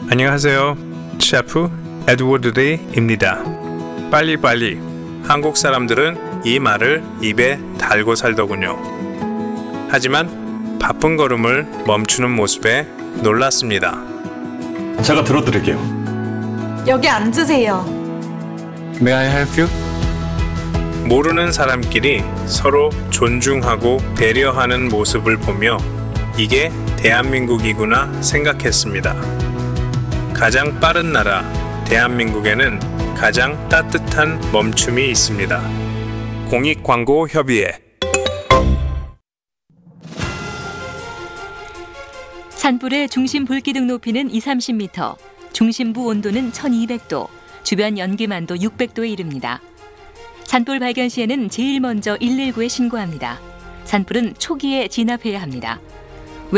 안녕하세요. 셰프 에드워드 리입니다. 빨리빨리. 한국 사람들은 이 말을 입에 달고 살더군요. 하지만 바쁜 걸음을 멈추는 모습에 놀랐습니다. 제가 들어드릴게요. 여기 앉으세요. May I help you? 모르는 사람끼리 서로 존중하고 배려하는 모습을 보며 이게 대한민국이구나 생각했습니다. 가장 빠른 나라 대한민국에는 가장 따뜻한 멈춤이 있습니다. 공익광고협의회. 산불의 중심 불기둥 높이는 20-30m, 중심부 온도는 1200도, 주변 연기만도 600도에 이릅니다. 산불 발견 시에는 제일 먼저 119에 신고합니다. 산불은 초기에 진압해야 합니다.